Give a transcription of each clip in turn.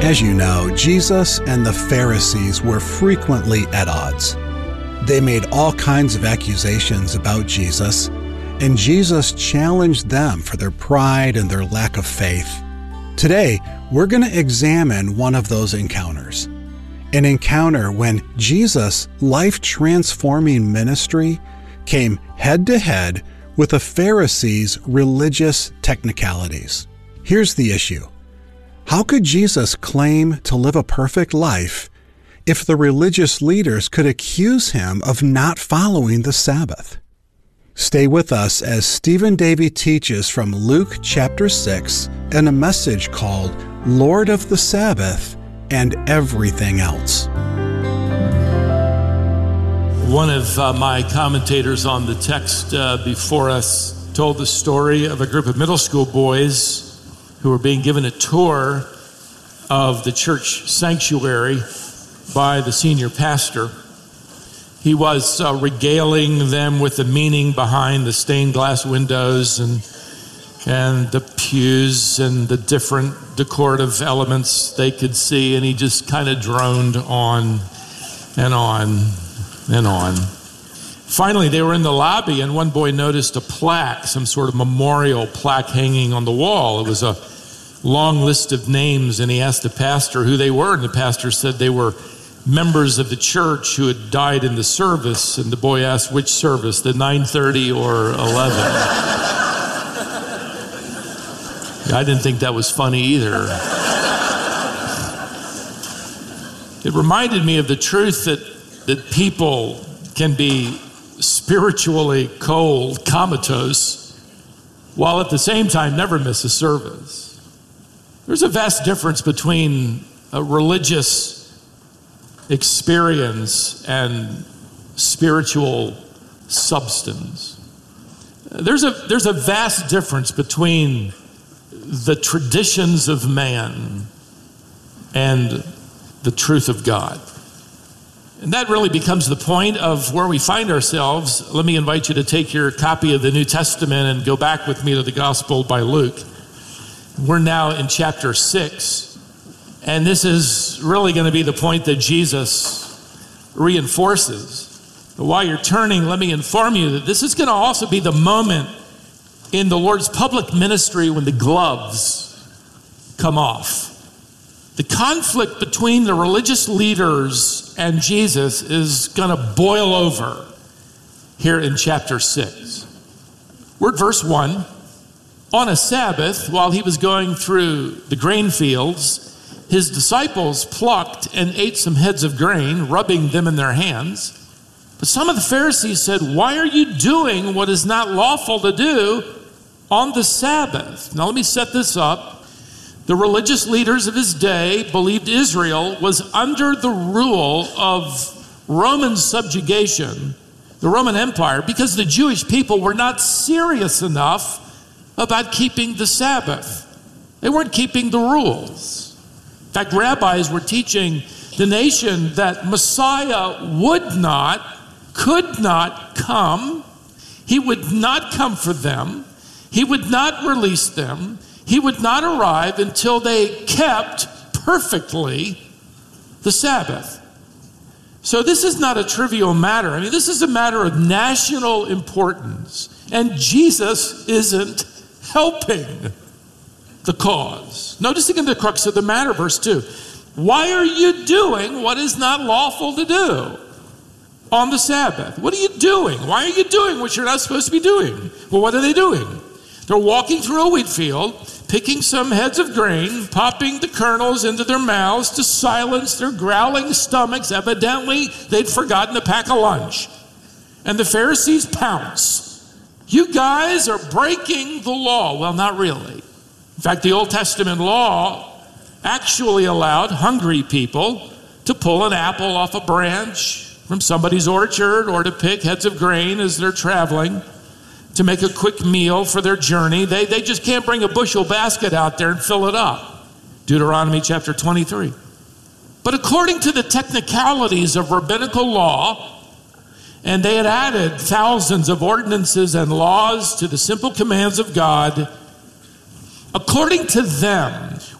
As you know, Jesus and the Pharisees were frequently at odds. They made all kinds of accusations about Jesus, and Jesus challenged them for their pride and their lack of faith. Today, we're going to examine one of those encounters. An encounter when Jesus' life-transforming ministry came head-to-head with the Pharisees' religious technicalities. Here's the issue. How could Jesus claim to live a perfect life if the religious leaders could accuse him of not following the Sabbath? Stay with us as Stephen Davey teaches from Luke chapter 6 in a message called Lord of the Sabbath and Everything Else. One of my commentators on the text before us told the story of a group of middle school boys who were being given a tour of the church sanctuary by the senior pastor. He was regaling them with the meaning behind the stained glass windows and the pews and the different decorative elements they could see, and he just kind of droned on and on and on. Finally, they were in the lobby, and one boy noticed a plaque, some sort of memorial plaque hanging on the wall. It was a long list of names, and he asked the pastor who they were, and the pastor said they were members of the church who had died in the service. And the boy asked, which service, the 9:30 or 11? I didn't think that was funny either. It reminded me of the truth that people can be spiritually cold, comatose, while at the same time never miss a service. There's a vast difference between a religious experience and spiritual substance. There's a vast difference between the traditions of man and the truth of God. And that really becomes the point of where we find ourselves. Let me invite you to take your copy of the New Testament and go back with me to the Gospel by Luke. We're now in chapter 6, and this is really going to be the point that Jesus reinforces. But while you're turning, let me inform you that this is going to also be the moment in the Lord's public ministry when the gloves come off. The conflict between the religious leaders and Jesus is going to boil over here in chapter 6. We're at verse 1. On a Sabbath, while he was going through the grain fields, his disciples plucked and ate some heads of grain, rubbing them in their hands. But some of the Pharisees said, "Why are you doing what is not lawful to do on the Sabbath?" Now let me set this up. The religious leaders of his day believed Israel was under the rule of Roman subjugation, the Roman Empire, because the Jewish people were not serious enough about keeping the Sabbath. They weren't keeping the rules. In fact, rabbis were teaching the nation that Messiah could not come. He would not come for them. He would not release them. He would not arrive until they kept perfectly the Sabbath. So this is not a trivial matter. I mean, this is a matter of national importance. And Jesus isn't helping the cause. Noticing in the crux of the matter, verse 2, why are you doing what is not lawful to do on the Sabbath? What are you doing? Why are you doing what you're not supposed to be doing? Well, what are they doing? They're walking through a wheat field, picking some heads of grain, popping the kernels into their mouths to silence their growling stomachs. Evidently, they'd forgotten to pack a lunch. And the Pharisees pounce. You guys are breaking the law. Well, not really. In fact, the Old Testament law actually allowed hungry people to pull an apple off a branch from somebody's orchard or to pick heads of grain as they're traveling to make a quick meal for their journey. They just can't bring a bushel basket out there and fill it up. Deuteronomy chapter 23. But according to the technicalities of rabbinical law, and they had added thousands of ordinances and laws to the simple commands of God, according to them,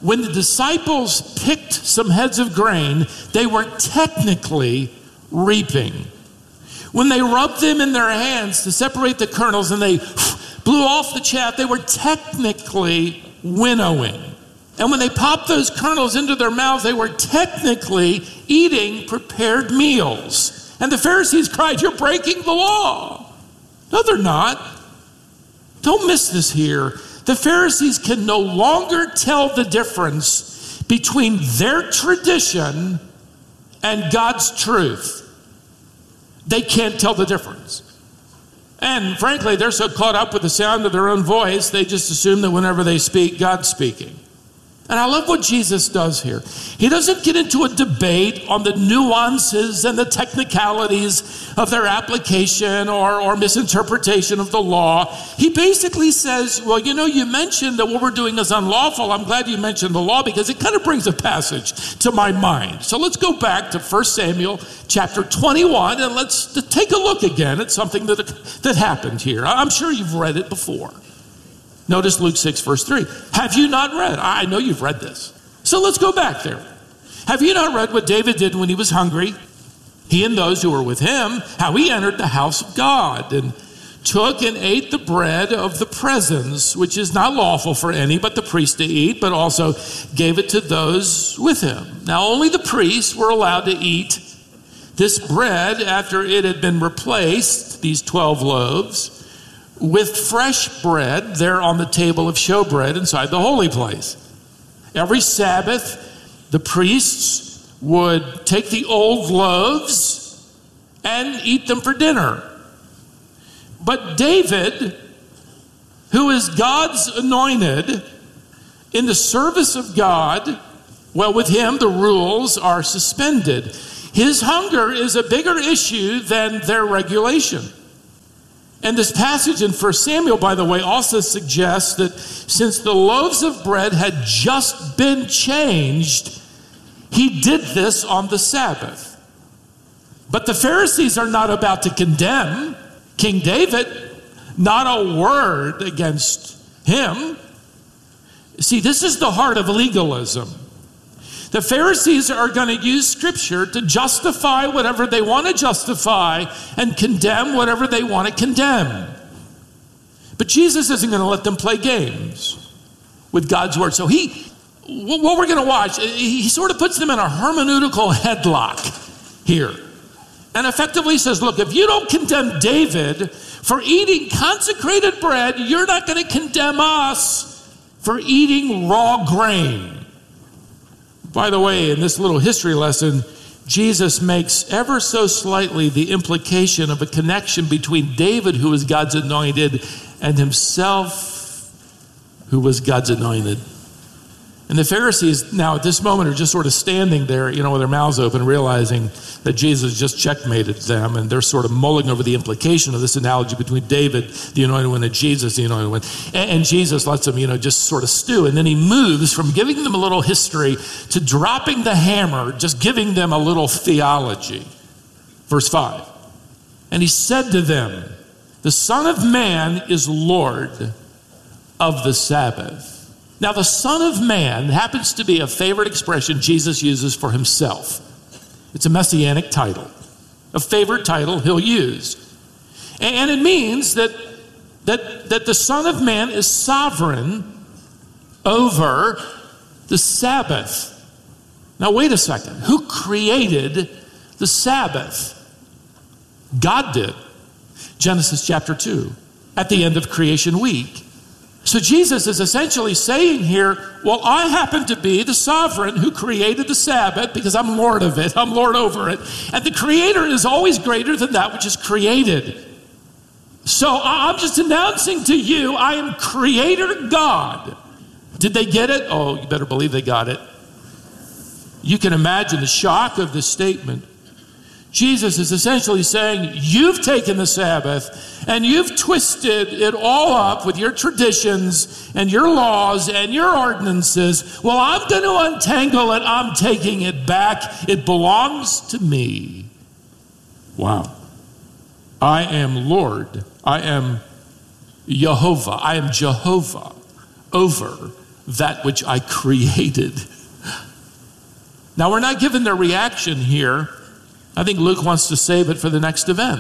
when the disciples picked some heads of grain, they were technically reaping. When they rubbed them in their hands to separate the kernels and they blew off the chaff, they were technically winnowing. And when they popped those kernels into their mouths, they were technically eating prepared meals. And the Pharisees cried, "You're breaking the law." No, they're not. Don't miss this here. The Pharisees can no longer tell the difference between their tradition and God's truth. They can't tell the difference. And frankly, they're so caught up with the sound of their own voice, they just assume that whenever they speak, God's speaking. And I love what Jesus does here. He doesn't get into a debate on the nuances and the technicalities of their application or misinterpretation of the law. He basically says, well, you mentioned that what we're doing is unlawful. I'm glad you mentioned the law because it kind of brings a passage to my mind. So let's go back to 1 Samuel chapter 21 and let's take a look again at something that happened here. I'm sure you've read it before. Notice Luke 6, verse 3. Have you not read? I know you've read this. So let's go back there. Have you not read what David did when he was hungry? He and those who were with him, how he entered the house of God and took and ate the bread of the presence, which is not lawful for any but the priest to eat, but also gave it to those with him. Now only the priests were allowed to eat this bread after it had been replaced, these 12 loaves, with fresh bread there on the table of showbread inside the holy place. Every Sabbath, the priests would take the old loaves and eat them for dinner. But David, who is God's anointed, in the service of God, well, with him, the rules are suspended. His hunger is a bigger issue than their regulation. And this passage in 1 Samuel, by the way, also suggests that since the loaves of bread had just been changed, he did this on the Sabbath. But the Pharisees are not about to condemn King David, not a word against him. See, this is the heart of legalism. The Pharisees are going to use Scripture to justify whatever they want to justify and condemn whatever they want to condemn. But Jesus isn't going to let them play games with God's Word. So what we're going to watch, he sort of puts them in a hermeneutical headlock here. And effectively says, look, if you don't condemn David for eating consecrated bread, you're not going to condemn us for eating raw grain. By the way, in this little history lesson, Jesus makes ever so slightly the implication of a connection between David, who was God's anointed, and himself, who was God's anointed. And the Pharisees now at this moment are just sort of standing there, with their mouths open, realizing that Jesus just checkmated them. And they're sort of mulling over the implication of this analogy between David, the anointed one, and Jesus, the anointed one. And Jesus lets them, just sort of stew. And then he moves from giving them a little history to dropping the hammer, just giving them a little theology. Verse 5. And he said to them, the Son of Man is Lord of the Sabbath. Now, the Son of Man happens to be a favorite expression Jesus uses for himself. It's a messianic title, a favorite title he'll use. And it means that the Son of Man is sovereign over the Sabbath. Now, wait a second. Who created the Sabbath? God did. Genesis chapter 2, at the end of creation week. So Jesus is essentially saying here, well, I happen to be the sovereign who created the Sabbath because I'm Lord of it. I'm Lord over it. And the Creator is always greater than that which is created. So I'm just announcing to you, I am Creator God. Did they get it? Oh, you better believe they got it. You can imagine the shock of this statement. Jesus is essentially saying, you've taken the Sabbath and you've twisted it all up with your traditions and your laws and your ordinances. Well, I'm going to untangle it. I'm taking it back. It belongs to me. Wow. I am Lord. I am Jehovah. I am Jehovah over that which I created. Now, we're not given their reaction here. I think Luke wants to save it for the next event.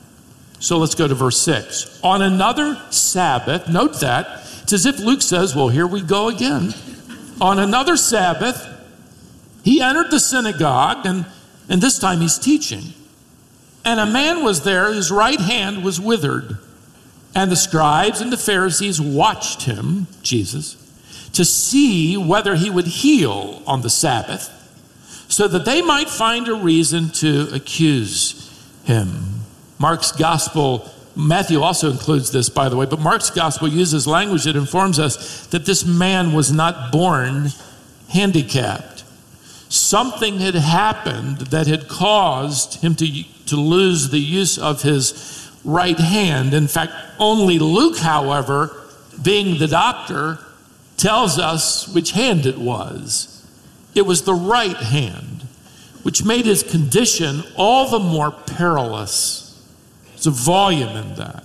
So let's go to verse 6. On another Sabbath, note that, it's as if Luke says, well, here we go again. On another Sabbath, he entered the synagogue, and this time he's teaching. And a man was there whose right hand was withered. And the scribes and the Pharisees watched him, Jesus, to see whether he would heal on the Sabbath, so that they might find a reason to accuse him. Mark's gospel, Matthew also includes this, by the way, but Mark's gospel uses language that informs us that this man was not born handicapped. Something had happened that had caused him to lose the use of his right hand. In fact, only Luke, however, being the doctor, tells us which hand it was. It was the right hand, which made his condition all the more perilous. There's a volume in that.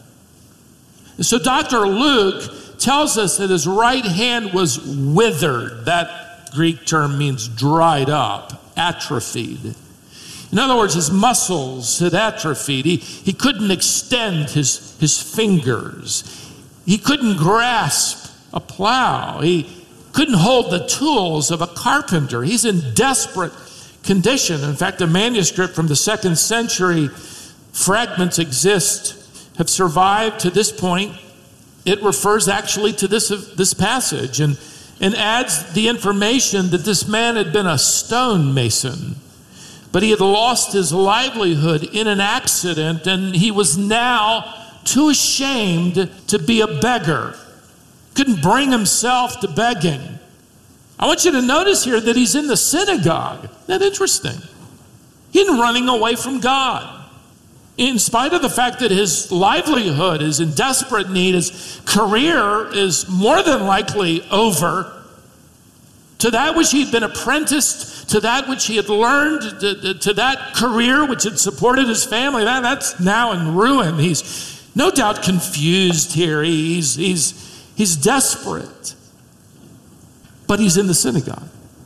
And so Dr. Luke tells us that his right hand was withered. That Greek term means dried up, atrophied. In other words, his muscles had atrophied. He couldn't extend his fingers. He couldn't grasp a plow. He couldn't hold the tools of a carpenter. He's in desperate condition. In fact, a manuscript from the 2nd century, fragments exist, have survived to this point. It refers actually to this passage and adds the information that this man had been a stonemason, but he had lost his livelihood in an accident, and he was now too ashamed to be a beggar. Couldn't bring himself to begging. I want you to notice here that he's in the synagogue. Isn't that interesting? He's running away from God. In spite of the fact that his livelihood is in desperate need, his career is more than likely over. To that which he'd been apprenticed, to that which he had learned, to that career which had supported his family, that's now in ruin. He's no doubt confused here. He's desperate. But he's in the synagogue.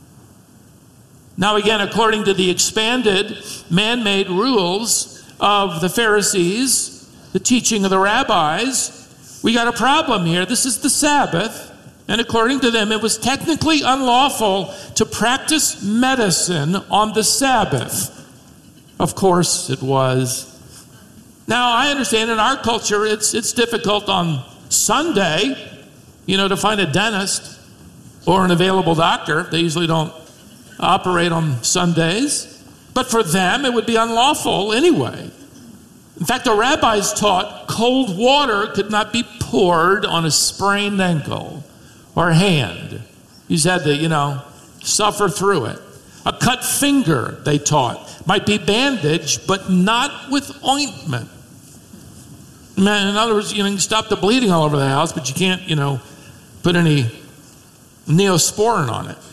Now again, according to the expanded man-made rules of the Pharisees, the teaching of the rabbis, we got a problem here. This is the Sabbath, and according to them, it was technically unlawful to practice medicine on the Sabbath. Of course it was. Now, I understand in our culture, it's difficult on Sunday, to find a dentist or an available doctor. They usually don't operate on Sundays. But for them, it would be unlawful anyway. In fact, the rabbis taught cold water could not be poured on a sprained ankle or hand. You just had to, suffer through it. A cut finger, they taught, might be bandaged, but not with ointment. In other words, you can stop the bleeding all over the house, but you can't, put any Neosporin on it.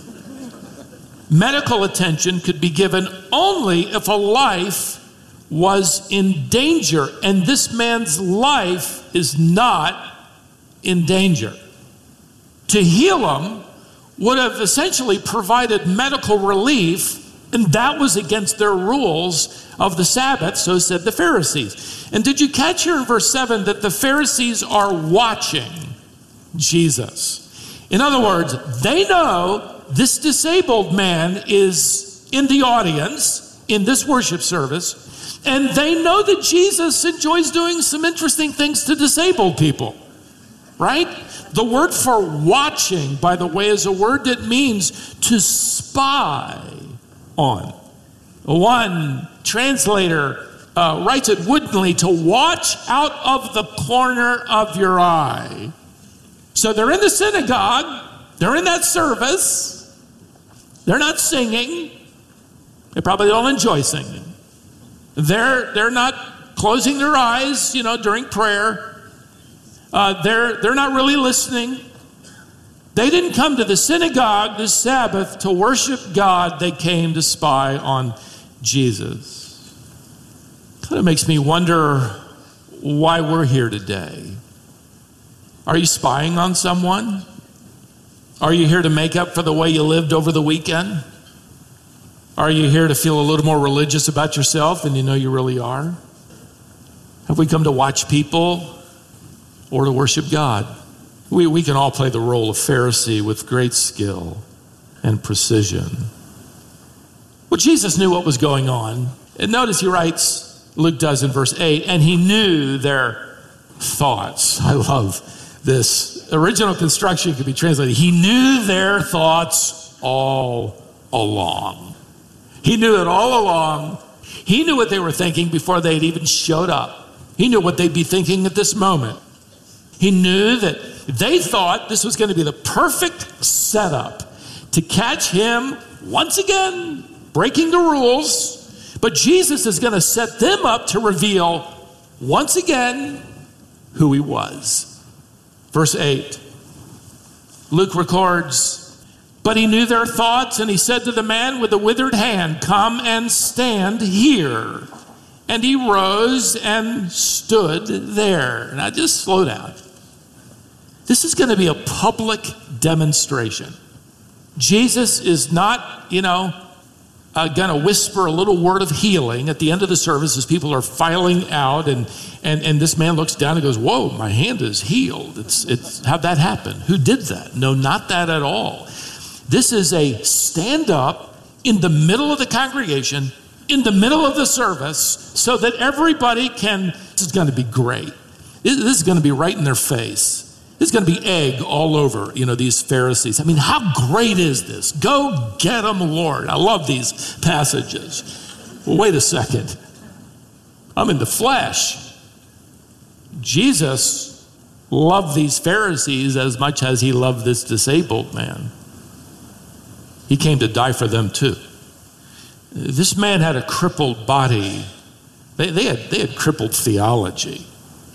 Medical attention could be given only if a life was in danger, and this man's life is not in danger. To heal him would have essentially provided medical relief, and that was against their rules of the Sabbath, so said the Pharisees. And did you catch here in verse 7 that the Pharisees are watching Jesus? In other words, they know this disabled man is in the audience in this worship service, and they know that Jesus enjoys doing some interesting things to disabled people, right? The word for watching, by the way, is a word that means to spy on. One translator writes it woodenly, to watch out of the corner of your eye. So they're in the synagogue, they're in that service, they're not singing, they probably don't enjoy singing. They're not closing their eyes, during prayer. They're not really listening. They didn't come to the synagogue this Sabbath to worship God. They came to spy on Jesus. Kind of makes me wonder why we're here today. Are you spying on someone? Are you here to make up for the way you lived over the weekend? Are you here to feel a little more religious about yourself than you know you really are? Have we come to watch people or to worship God? We can all play the role of Pharisee with great skill and precision. Well, Jesus knew what was going on. And notice he writes, Luke does in verse 8, and he knew their thoughts. I love this. Original construction could be translated, he knew their thoughts all along. He knew it all along. He knew what they were thinking before they had even showed up. He knew what they'd be thinking at this moment. He knew that they thought this was going to be the perfect setup to catch him once again breaking the rules. But Jesus is going to set them up to reveal once again who he was. Verse 8, Luke records, but he knew their thoughts, and he said to the man with the withered hand, come and stand here. And he rose and stood there. Now just slow down. This is going to be a public demonstration. Jesus is not, going to whisper a little word of healing at the end of the service as people are filing out, and this man looks down and goes, whoa, my hand is healed. It's how'd that happen? Who did that? No, not that at all. This is a stand up in the middle of the congregation, in the middle of the service, so that everybody this is going to be great. This is going to be right in their face. This is going to be egg all over, these Pharisees. I mean, how great is this? Go get them, Lord. I love these passages. Well, wait a second. I'm in the flesh. Jesus loved these Pharisees as much as he loved this disabled man. He came to die for them too. This man had a crippled body. They had crippled theology.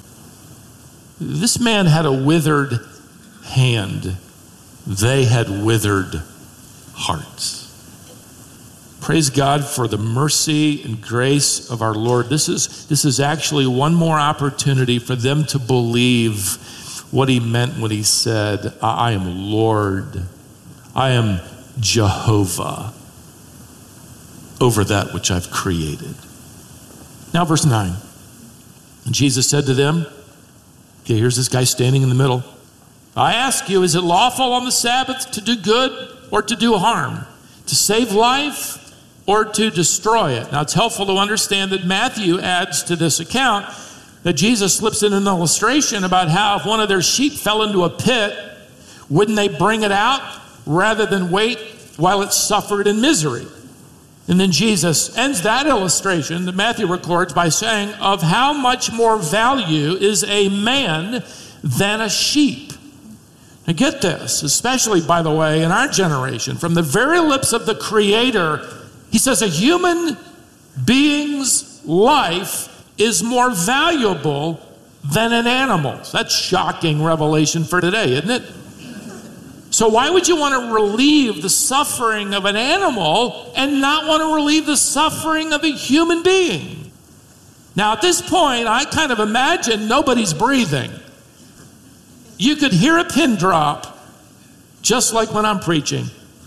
This man had a withered hand. They had withered hearts. Praise God for the mercy and grace of our Lord. This is actually one more opportunity for them to believe what he meant when he said, I am Lord. I am Jehovah over that which I've created. Now verse 9. And Jesus said to them, okay, here's this guy standing in the middle. I ask you, is it lawful on the Sabbath to do good or to do harm? To save life or to destroy it? Now it's helpful to understand that Matthew adds to this account that Jesus slips in an illustration about how if one of their sheep fell into a pit, wouldn't they bring it out rather than wait while it suffered in misery? And then Jesus ends that illustration that Matthew records by saying, of how much more value is a man than a sheep? Now get this, especially, by the way, in our generation, from the very lips of the Creator, he says a human being's life is more valuable than an animal's. That's shocking revelation for today, isn't it? So why would you want to relieve the suffering of an animal and not want to relieve the suffering of a human being? Now at this point, I kind of imagine nobody's breathing. You could hear a pin drop, just like when I'm preaching.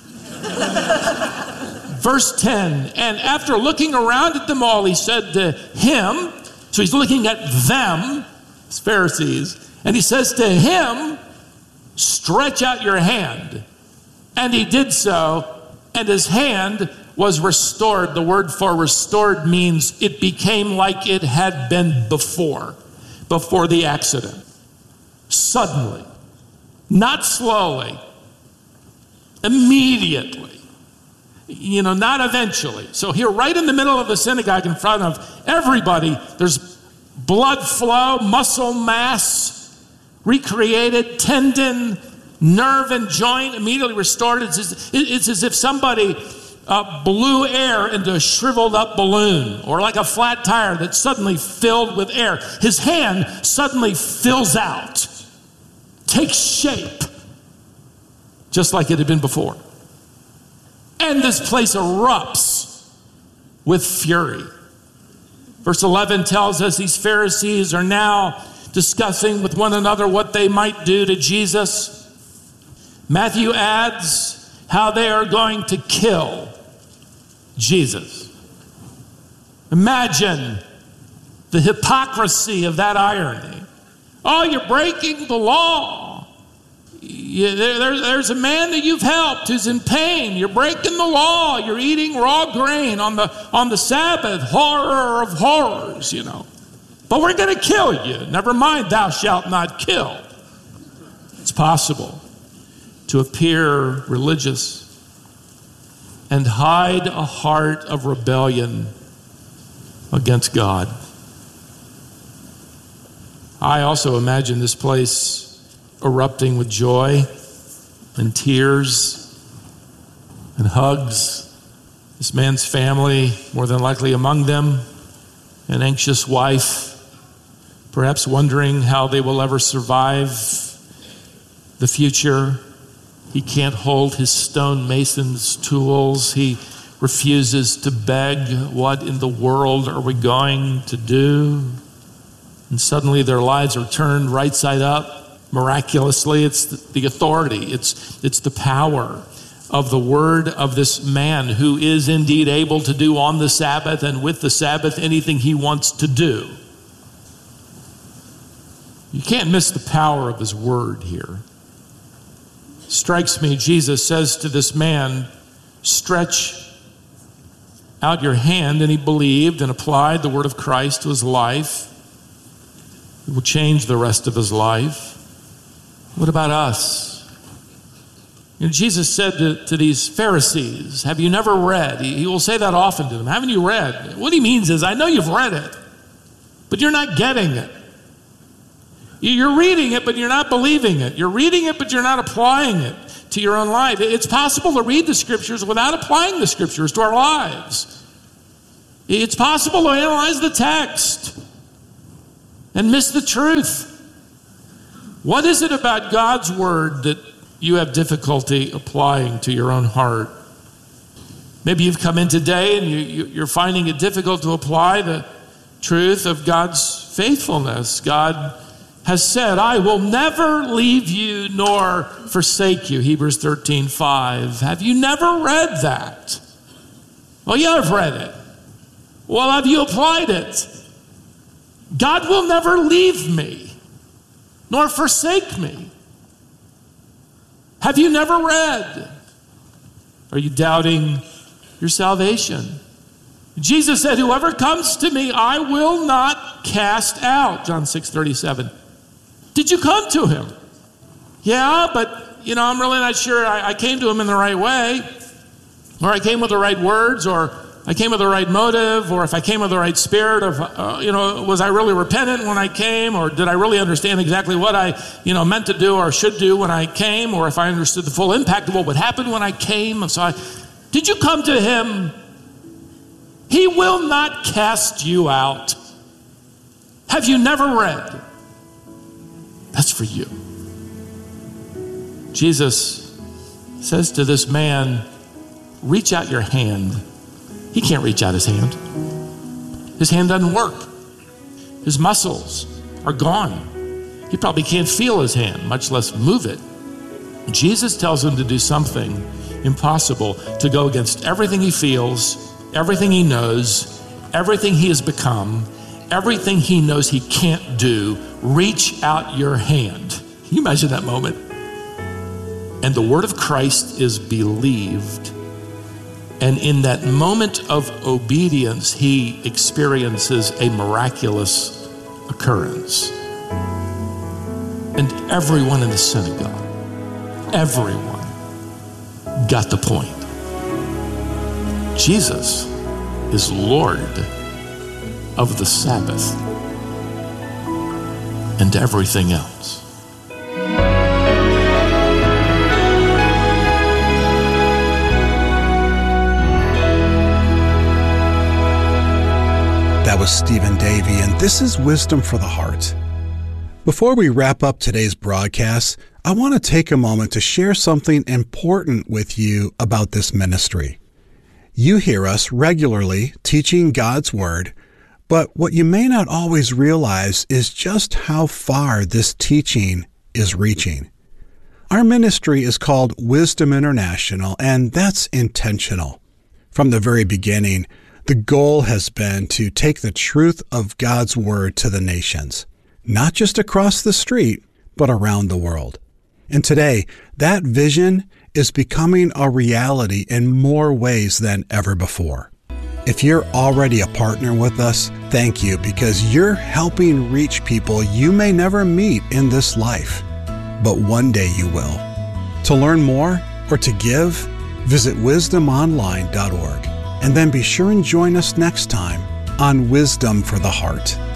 Verse 10, and after looking around at them all, he said to him, so he's looking at them, as Pharisees, and he says to him, stretch out your hand. And he did so, and his hand was restored. The word for restored means it became like it had been before the accident. Suddenly, not slowly, immediately, not eventually. So here, right in the middle of the synagogue in front of everybody, there's blood flow, muscle mass, recreated, tendon, nerve, and joint immediately restored. It's as if somebody blew air into a shriveled up balloon, or like a flat tire that's suddenly filled with air. His hand suddenly fills out, takes shape, just like it had been before. And this place erupts with fury. Verse 11 tells us these Pharisees are now discussing with one another what they might do to Jesus. Matthew adds how they are going to kill Jesus. Imagine the hypocrisy of that irony. Oh, you're breaking the law. There's a man that you've helped who's in pain. You're breaking the law. You're eating raw grain on the Sabbath. Horror of horrors, But we're going to kill you. Never mind, thou shalt not kill. It's possible to appear religious and hide a heart of rebellion against God. I also imagine this place erupting with joy and tears and hugs. This man's family, more than likely among them, an anxious wife, perhaps wondering how they will ever survive the future. He can't hold his stonemason's tools. He refuses to beg. What in the world are we going to do? And suddenly their lives are turned right side up. Miraculously, it's the authority. It's the power of the word of this man who is indeed able to do on the Sabbath and with the Sabbath anything he wants to do. You can't miss the power of his word here. Strikes me, Jesus says to this man, stretch out your hand, and he believed and applied the word of Christ to his life. It will change the rest of his life. What about us? Jesus said to these Pharisees, have you never read? He will say that often to them. Haven't you read? What he means is, I know you've read it, but you're not getting it. You're reading it, but you're not believing it. You're reading it, but you're not applying it to your own life. It's possible to read the scriptures without applying the scriptures to our lives. It's possible to analyze the text and miss the truth. What is it about God's word that you have difficulty applying to your own heart? Maybe you've come in today and you're finding it difficult to apply the truth of God's faithfulness. God has said, I will never leave you nor forsake you, Hebrews 13:5. Have you never read that? Well, yeah, I've read it. Well, have you applied it? God will never leave me nor forsake me. Have you never read? Are you doubting your salvation? Jesus said, whoever comes to me, I will not cast out, John 6:37. Did you come to him? Yeah, but, I'm really not sure I came to him in the right way, or I came with the right words, or I came with the right motive, or if I came with the right spirit of, was I really repentant when I came, or did I really understand exactly what I, meant to do or should do when I came, or if I understood the full impact of what would happen when I came. Did you come to him? He will not cast you out. Have you never read? That's for you. Jesus says to this man, reach out your hand. He can't reach out his hand. His hand doesn't work. His muscles are gone. He probably can't feel his hand, much less move it. Jesus tells him to do something impossible, to go against everything he feels, everything he knows, everything he has become, everything he knows he can't do. Reach out your hand. Can you imagine that moment? And the word of Christ is believed. And in that moment of obedience, he experiences a miraculous occurrence. And everyone in the synagogue, everyone got the point. Jesus is Lord of the Sabbath and everything else. That was Stephen Davey, and this is Wisdom for the Heart. Before we wrap up today's broadcast, I want to take a moment to share something important with you about this ministry. You hear us regularly teaching God's Word, but what you may not always realize is just how far this teaching is reaching. Our ministry is called Wisdom International, and that's intentional. From the very beginning, the goal has been to take the truth of God's Word to the nations, not just across the street, but around the world. And today, that vision is becoming a reality in more ways than ever before. If you're already a partner with us, thank you, because you're helping reach people you may never meet in this life, but one day you will. To learn more or to give, visit wisdomonline.org, and then be sure and join us next time on Wisdom for the Heart.